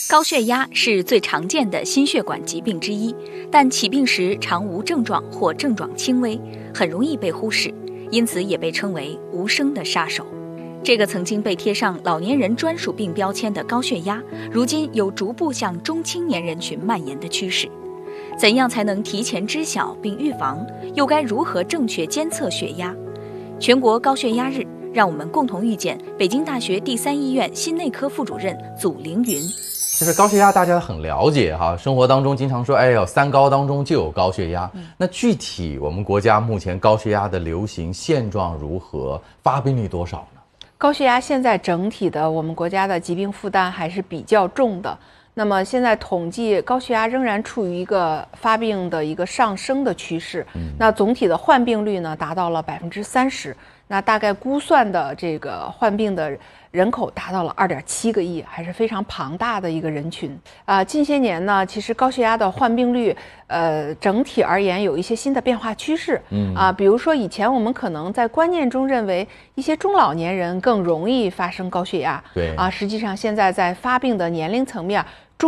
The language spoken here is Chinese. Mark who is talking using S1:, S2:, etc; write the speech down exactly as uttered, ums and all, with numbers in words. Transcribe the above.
S1: 高血压是最常见的心血管疾病之一，但起病时常无症状或症状轻微，很容易被忽视，因此也被称为无声的杀手。这个曾经被贴上老年人专属病标签的高血压，如今有逐步向中青年人群蔓延的趋势。怎样才能提前知晓并预防？又该如何正确监测血压？全国高血压日，让我们共同遇见北京大学第三医院心内科副主任祖凌云。
S2: 其实高血压大家很了解哈，生活当中经常说，哎呦，三高当中就有高血压。嗯、那具体我们国家目前高血压的流行现状如何？发病率多少呢？
S3: 高血压现在整体的我们国家的疾病负担还是比较重的。那么现在统计，高血压仍然处于一个发病的一个上升的趋势。嗯、那总体的患病率呢，达到了百分之三十。那大概估算的这个患病的人口达到了二点七个亿，还是非常庞大的一个人群啊、呃。近些年呢，其实高血压的患病率，呃，整体而言有一些新的变化趋势。嗯啊，比如说以前我们可能在观念中认为一些中老年人更容易发生高血压，
S2: 对啊，
S3: 实际上现在在发病的年龄层面。